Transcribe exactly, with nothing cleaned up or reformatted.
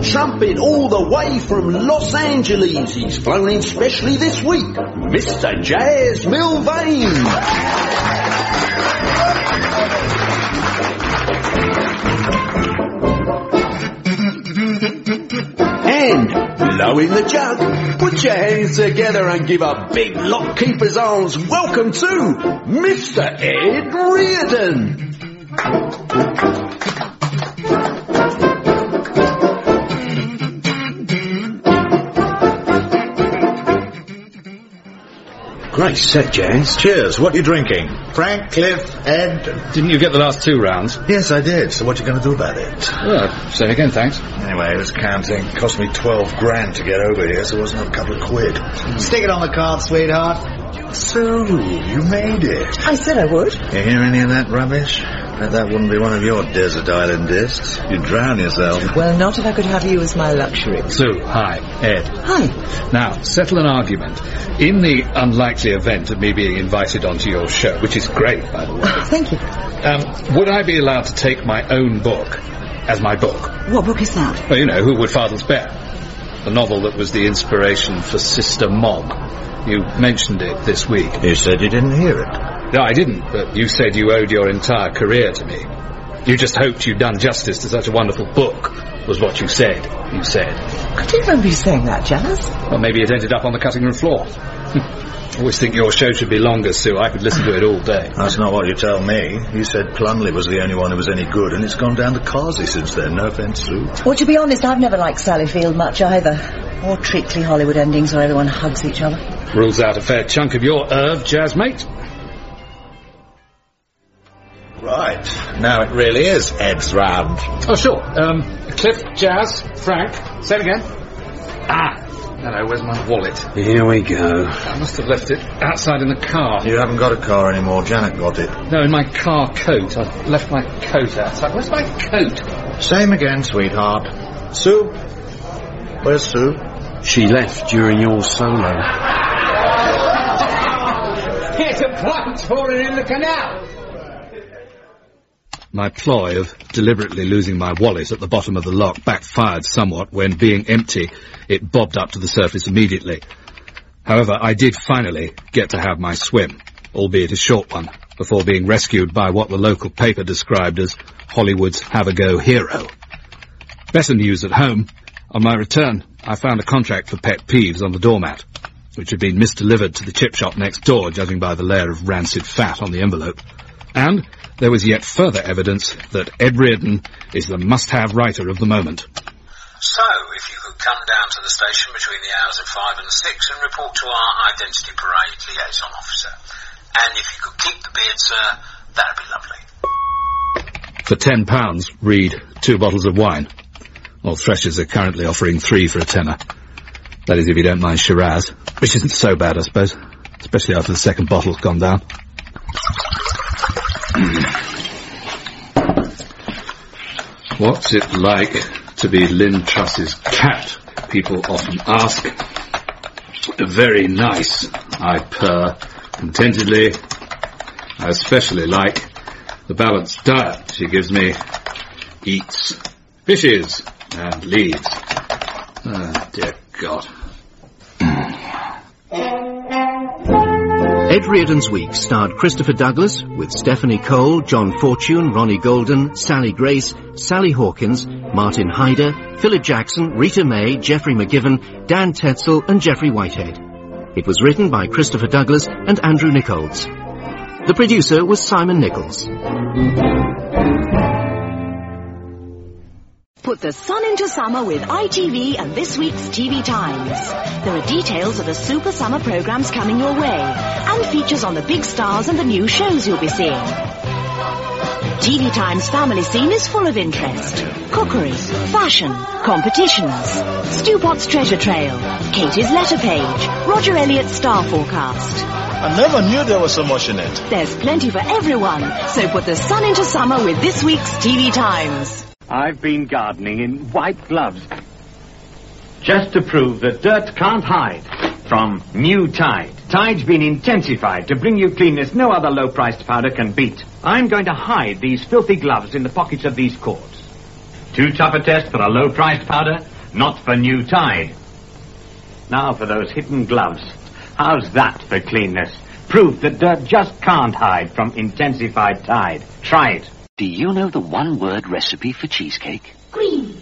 trumpet all the way from Los Angeles. He's flown in specially this week, Mister Jazz Milvain. And blowing the jug, put your hands together and give a big lockkeeper's arms welcome to Mister Ed Reardon. Great set, Jazz. Cheers. What are you drinking? Frank, Cliff, Ed? Didn't you get the last two rounds? Yes, I did. So what are you going to do about it? Well, say again, thanks. Anyway, I was counting. It cost me twelve grand to get over here, so it wasn't a couple of quid. Stick it on the card, sweetheart. Sue, you made it. I said I would. You hear any of that rubbish? Bet that wouldn't be one of your desert island discs. You'd drown yourself. Well, not if I could have you as my luxury. Sue, hi. Ed. Hi. Now, settle an argument. In the unlikely event of me being invited onto your show, which is great, by the way. Oh, thank you. Um, would I be allowed to take my own book as my book? What book is that? Well, you know, Who Would Fathers Bear? The novel that was the inspiration for Sister Mog. You mentioned it this week. You said you didn't hear it. No, I didn't, but you said you owed your entire career to me. You just hoped you'd done justice to such a wonderful book, was what you said. You said. I do remember you saying that, Jazz. Well, maybe it ended up on the cutting room floor. I always think your show should be longer, Sue. I could listen to it all day. That's not what you tell me. You said Plumley was the only one who was any good, and it's gone down to Carsey since then. No offence, Sue. Well, to be honest, I've never liked Sally Field much either. Or treacly Hollywood endings where everyone hugs each other. Rules out a fair chunk of your Irv, Jazz, mate. Right. Now it really is Ed's round. Oh, sure. Um, Cliff, Jazz, Frank. Say it again. Ah. Hello, where's my wallet? Here we go. I must have left it outside in the car. You haven't got a car anymore. Janet got it. No, in my car coat. I left my coat outside. Where's my coat? Same again, sweetheart. Sue? Where's Sue? She left during your solo. Here's a plunge falling in the canal. My ploy of deliberately losing my wallet at the bottom of the lock backfired somewhat when, being empty, it bobbed up to the surface immediately. However, I did finally get to have my swim, albeit a short one, before being rescued by what the local paper described as Hollywood's have-a-go hero. Better news at home. On my return, I found a contract for Pet Peeves on the doormat, which had been misdelivered to the chip shop next door, judging by the layer of rancid fat on the envelope. And there was yet further evidence that Ed Reardon is the must-have writer of the moment. So, if you could come down to the station between the hours of five and six and report to our Identity Parade liaison officer. And if you could keep the beard, sir, that'd be lovely. For ten pounds, read two bottles of wine. Well, Threshers are currently offering three for a tenner. That is, if you don't mind Shiraz, which isn't so bad, I suppose, especially after the second bottle's gone down. What's it like to be Lynn Truss's cat? People often ask. Very nice, I purr contentedly. I especially like the balanced diet she gives me. Eats fishes and leaves. Oh, dear God. Ed Reardon's Week starred Christopher Douglas with Stephanie Cole, John Fortune, Ronnie Golden, Sally Grace, Sally Hawkins, Martin Hyder, Philip Jackson, Rita May, Geoffrey McGivern, Dan Tetzel and Jeffrey Whitehead. It was written by Christopher Douglas and Andrew Nichols. The producer was Simon Nichols. Put the sun into summer with I T V and this week's T V Times. There are details of the super summer programs coming your way and features on the big stars and the new shows you'll be seeing. T V Times family scene is full of interest. Cookery, fashion, competitions, Stewpot's treasure trail, Katie's letter page, Roger Elliott's star forecast. I never knew there was so much in it. There's plenty for everyone, so put the sun into summer with this week's T V Times. I've been gardening in white gloves, just to prove that dirt can't hide from new Tide. Tide's been intensified to bring you cleanness no other low-priced powder can beat. I'm going to hide these filthy gloves in the pockets of these cords. Too tough a test for a low-priced powder? not for New Tide. Now for those hidden gloves. How's that for cleanness? Proof that dirt just can't hide from Intensified Tide. Try it. Do you know the one-word recipe for cheesecake? Green.